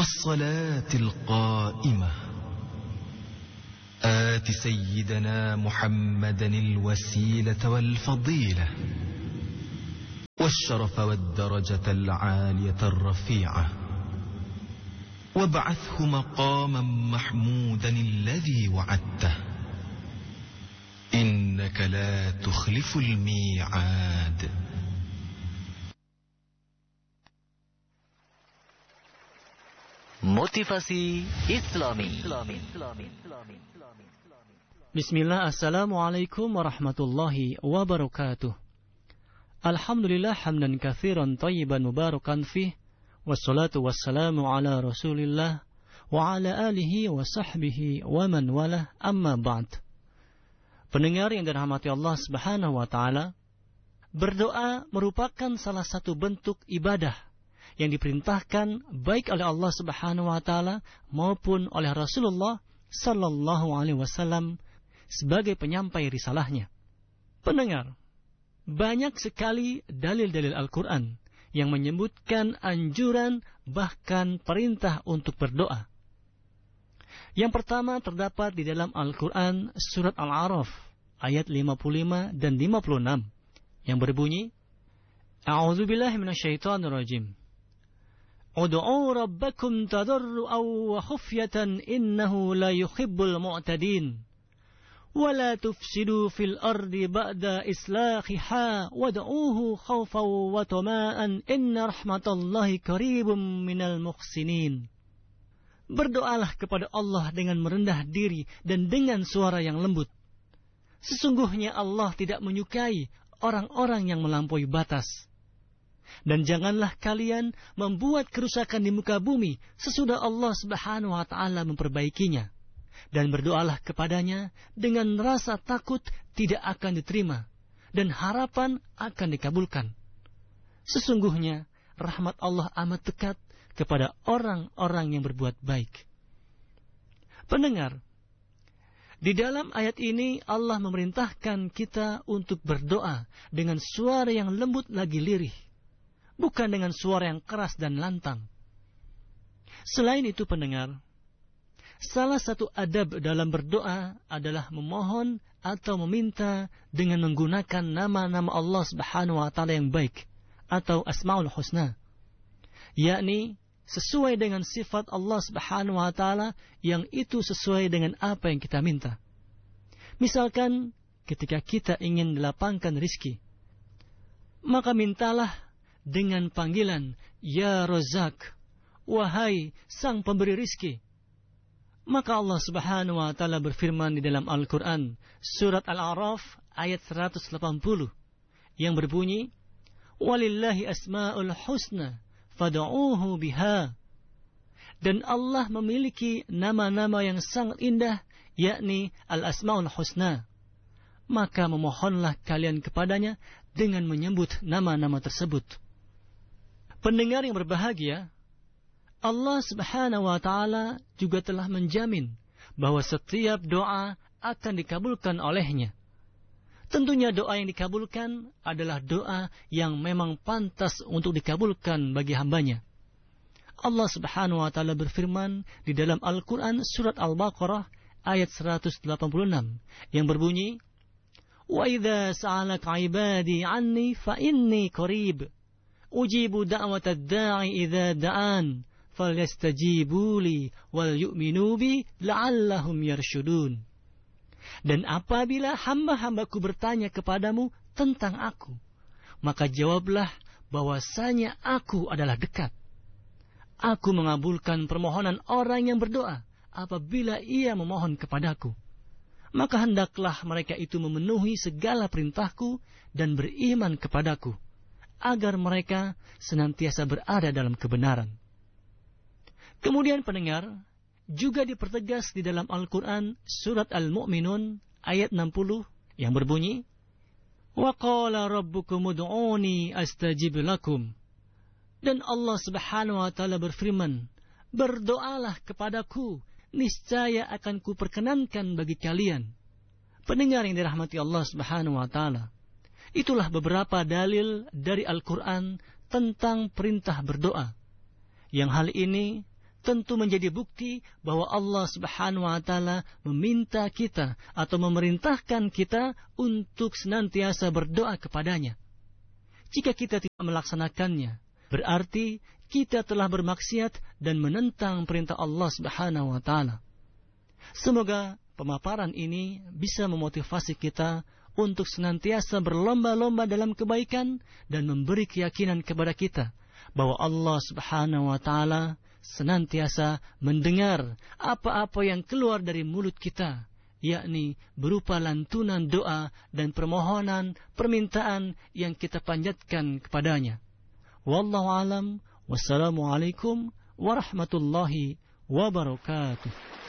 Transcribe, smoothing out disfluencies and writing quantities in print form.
والصلاة القائمة آت سيدنا محمدا الوسيلة والفضيلة والشرف والدرجة العالية الرفيعة وابعثه مقاما محمودا الذي وعدته إنك لا تخلف الميعاد. Motivasi Islami. Bismillah, assalamualaikum warahmatullahi wabarakatuh. Alhamdulillah hamdan katsiran thayyiban mubarakan fih, wassalatu wassalamu ala Rasulillah wa ala alihi wa sahbihi wa man walah, amma ba'd. Pendengar yang dirahmati Allah Subhanahu wa taala, berdoa merupakan salah satu bentuk ibadah yang diperintahkan baik oleh Allah Subhanahu wa taala maupun oleh Rasulullah sallallahu alaihi wasallam sebagai penyampai risalahnya. Pendengar, banyak sekali dalil-dalil Al-Qur'an yang menyebutkan anjuran bahkan perintah untuk berdoa. Yang pertama terdapat di dalam Al-Qur'an surat Al-A'raf ayat 55 dan 56 yang berbunyi, A'udzubillahi minasyaitonirrajim. Ud'u rabbakum tadarru'an wa khufyatan innahu la yuhibbul mu'tadin wa la tufsidu fil ardi ba'da islahiha wad'uuhu khaufan wa tama'an inna rahmatallahi qaribum minal muhsinin. Berdoalah kepada Allah dengan merendah diri dan dengan suara yang lembut. Sesungguhnya Allah tidak menyukai orang-orang yang melampaui batas. Dan janganlah kalian membuat kerusakan di muka bumi sesudah Allah Subhanahu wa taala memperbaikinya. Dan berdoalah kepadanya dengan rasa takut tidak akan diterima dan harapan akan dikabulkan. Sesungguhnya rahmat Allah amat dekat kepada orang-orang yang berbuat baik. Pendengar, di dalam ayat ini Allah memerintahkan kita untuk berdoa dengan suara yang lembut lagi lirih, bukan dengan suara yang keras dan lantang. Selain itu pendengar, salah satu adab dalam berdoa adalah memohon atau meminta dengan menggunakan nama-nama Allah Subhanahu wa taala yang baik atau Asmaul Husna, yakni sesuai dengan sifat Allah Subhanahu wa taala yang itu sesuai dengan apa yang kita minta. Misalkan ketika kita ingin dilapangkan rizki, maka mintalah dengan panggilan Ya Razak, wahai sang pemberi rizki. Maka Allah Subhanahu wa taala berfirman di dalam Al-Qur'an surat Al-A'raf ayat 180 yang berbunyi, Walillahi asma'ul husna fad'uuhu biha. Dan Allah memiliki nama-nama yang sangat indah, yakni Al-Asma'ul Husna. Maka memohonlah kalian kepadanya dengan menyebut nama-nama tersebut. Pendengar yang berbahagia, Allah Subhanahu wa taala juga telah menjamin bahwa setiap doa akan dikabulkan olehnya. Tentunya doa yang dikabulkan adalah doa yang memang pantas untuk dikabulkan bagi hambanya. Allah Subhanahu wa taala berfirman di dalam Al-Qur'an surat Al-Baqarah ayat 186 yang berbunyi, Wa idza sa'alaka 'ibadi 'anni fa inni qarib ujibu da'watad da'i idza da'an falyastajibu li wal yu'minu bi la'allahum yarshudun. Dan apabila hamba-hambaku bertanya kepadamu tentang aku, maka jawablah bahwasanya aku adalah dekat. Aku mengabulkan permohonan orang yang berdoa apabila ia memohon kepadaku. Maka hendaklah mereka itu memenuhi segala perintahku dan beriman kepadaku, agar mereka senantiasa berada dalam kebenaran. Kemudian pendengar, juga dipertegas di dalam Al-Quran surat Al-Mu'minun ayat 60 yang berbunyi, Wa qala rabbukum ud'uni astajib lakum. Dan Allah Subhanahu wa taala berfirman, berdoalah kepadaku, niscaya akan kuperkenankan bagi kalian. Pendengar yang dirahmati Allah Subhanahu wa taala, itulah beberapa dalil dari Al-Quran tentang perintah berdoa, yang hal ini tentu menjadi bukti bahwa Allah Subhanahu wa taala meminta kita atau memerintahkan kita untuk senantiasa berdoa kepadanya. Jika kita tidak melaksanakannya, berarti kita telah bermaksiat dan menentang perintah Allah Subhanahu wa taala. Semoga pemaparan ini bisa memotivasi kita untuk senantiasa berlomba-lomba dalam kebaikan dan memberi keyakinan kepada kita bahwa Allah Subhanahu wa taala senantiasa mendengar apa-apa yang keluar dari mulut kita, yakni berupa lantunan doa dan permohonan, permintaan yang kita panjatkan kepadanya. Wallahu alam, wassalamualaikum warahmatullahi wabarakatuh.